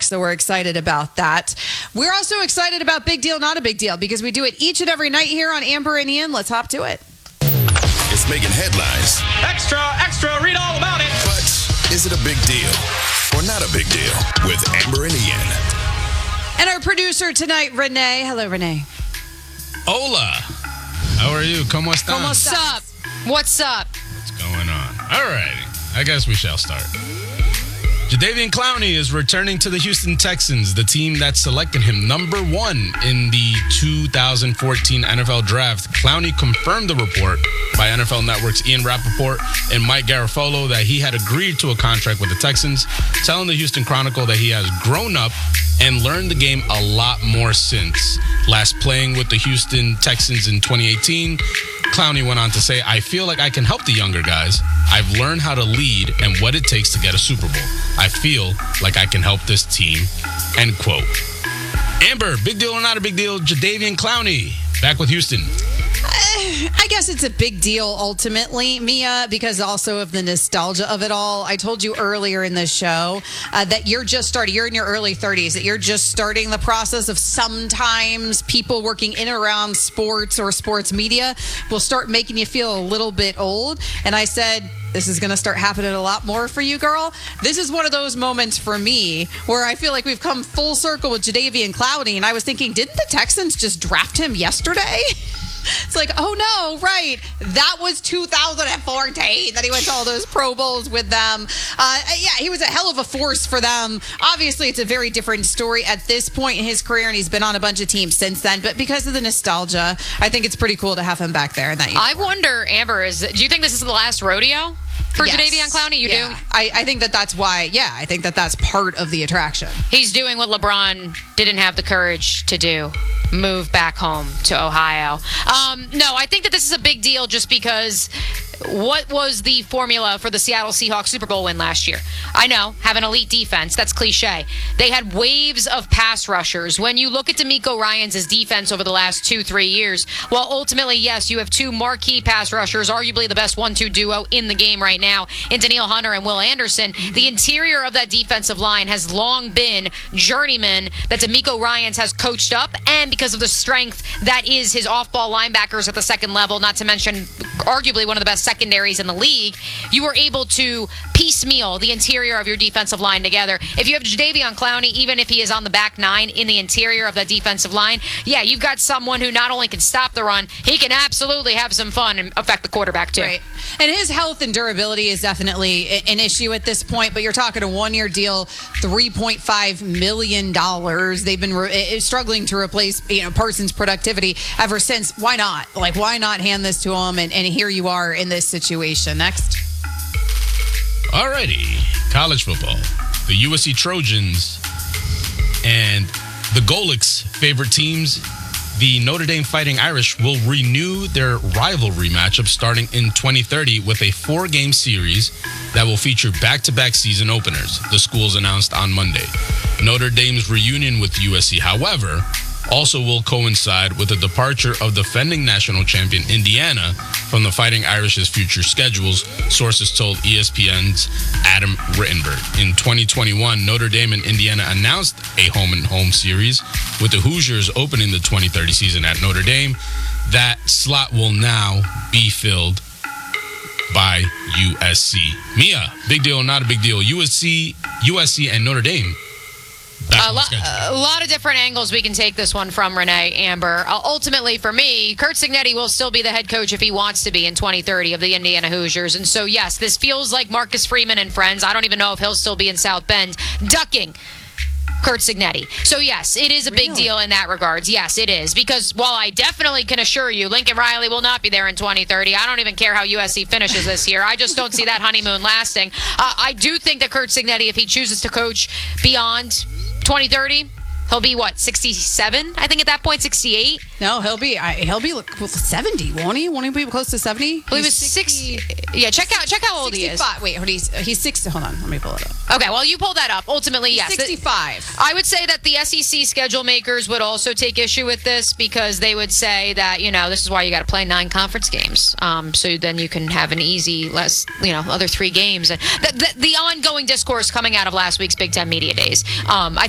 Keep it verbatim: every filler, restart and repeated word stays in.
topic. So we're excited about that. We're also excited about Big Deal, Not a Big Deal, because we do it each and every night here on Amber and Ian. Let's hop to it. It's making headlines. Extra, extra, read all about it. But is it a big deal or not a big deal with Amber and Ian? And our producer tonight, Renee. Hello, Renee. Hola. How are you? ¿Cómo están? What's up? What's up? What's going on? All righty. I guess we shall start. Jadeveon Clowney is returning to the Houston Texans, the team that selected him number one in the two thousand fourteen N F L Draft. Clowney confirmed the report by N F L Network's Ian Rappaport and Mike Garafolo that he had agreed to a contract with the Texans, telling the Houston Chronicle that he has grown up and learned the game a lot more since. Last playing with the Houston Texans in twenty eighteen, Clowney went on to say, "I feel like I can help the younger guys. I've learned how to lead and what it takes to get a Super Bowl. I feel like I can help this team." End quote. Amber, big deal or not a big deal? Jadeveon Clowney back with Houston. I guess it's a big deal ultimately, Mia, because also of the nostalgia of it all. I told you earlier in the show uh, that you're just starting, you're in your early thirties, that you're just starting the process of sometimes people working in and around sports or sports media will start making you feel a little bit old. And I said, this is going to start happening a lot more for you, girl. This is one of those moments for me where I feel like we've come full circle with Jadeveon Clowney. And I was thinking, didn't the Texans just draft him yesterday? It's like, oh no, right. That was two thousand fourteen that he went to all those Pro Bowls with them. Uh, yeah, he was a hell of a force for them. Obviously, it's a very different story at this point in his career, and he's been on a bunch of teams since then. But because of the nostalgia, I think it's pretty cool to have him back there in that uniform. I wonder, Amber, is do you think this is the last rodeo for Yes. Jadeveon Clowney? You yeah. do? I, I think that that's why, yeah, I think that that's part of the attraction. He's doing what LeBron didn't have the courage to do. Move back home to Ohio. Um, no, I think that this is a big deal just because what was the formula for the Seattle Seahawks Super Bowl win last year? I know, have an elite defense. That's cliche. They had waves of pass rushers. When you look at DeMeco Ryans' defense over the last two, three years, well, ultimately, yes, you have two marquee pass rushers, arguably the best one two duo in the game right now, in Danielle Hunter and Will Anderson. The interior of that defensive line has long been journeyman that DeMeco Ryans has coached up, and because of the strength that is his off-ball linebackers at the second level, not to mention arguably one of the best secondaries in the league, you were able to piecemeal the interior of your defensive line together. If you have Jadeveon Clowney, even if he is on the back nine in the interior of that defensive line, yeah, you've got someone who not only can stop the run, he can absolutely have some fun and affect the quarterback too. Right. And his health and durability is definitely an issue at this point, but you're talking a one-year deal, three point five million dollars. They've been re- struggling to replace, you know, Parsons' productivity ever since. Why not? Like, why not hand this to him? And, and here you are in this situation. Next. Alrighty. College football. The U S C Trojans and the Golics' favorite teams, the Notre Dame Fighting Irish, will renew their rivalry matchup starting in twenty thirty with a four-game series that will feature back-to-back season openers, the schools announced on Monday. Notre Dame's reunion with U S C, however, also will coincide with the departure of defending national champion Indiana from the Fighting Irish's future schedules, sources told E S P N's Adam Rittenberg. In twenty twenty-one, Notre Dame and Indiana announced a home-and-home series, with the Hoosiers opening the twenty thirty season at Notre Dame. That slot will now be filled by U S C. Mia, big deal or not a big deal? U S C, U S C and Notre Dame. A, lo- a lot of different angles we can take this one from, Renee, Amber. Uh, ultimately, for me, Curt Cignetti will still be the head coach if he wants to be in twenty thirty of the Indiana Hoosiers. And so, yes, this feels like Marcus Freeman and friends. I don't even know if he'll still be in South Bend, ducking Curt Cignetti. So, yes, it is a big Really? deal in that regards. Yes, it is. Because while I definitely can assure you Lincoln Riley will not be there in twenty thirty, I don't even care how U S C finishes this year. I just don't see that honeymoon lasting. Uh, I do think that Curt Cignetti, if he chooses to coach beyond twenty thirty, he'll be what, sixty-seven? I think at that point, sixty-eight. No, he'll be I, he'll be like, well, seventy, won't he? Won't he be close to seventy? I believe he was sixty. Yeah, check out check how old he is. sixty-five. Wait, hold on, he's he's sixty. Hold on, let me pull it up. Okay, well, you pull that up. Ultimately, yes. sixty-five. I would say that the S E C schedule makers would also take issue with this because they would say that, you know, this is why you got to play nine conference games. Um, so then you can have an easy, less, you know, other three games. And the, the, the ongoing discourse coming out of last week's Big Ten Media Days. Um, I